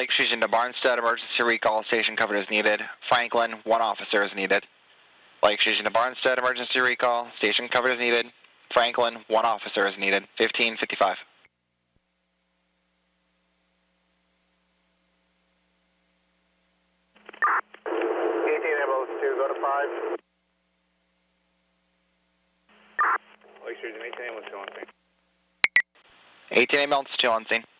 Lake Station to Barnstead, emergency recall, station covered as needed. Franklin, 1 officer is needed. Lake Station to Barnstead, emergency recall, station covered as needed. Franklin, 1 officer is needed. 1555. Go to 5. Lake Station 18 ambulance 2 on scene. 18 ambulance 2 on scene.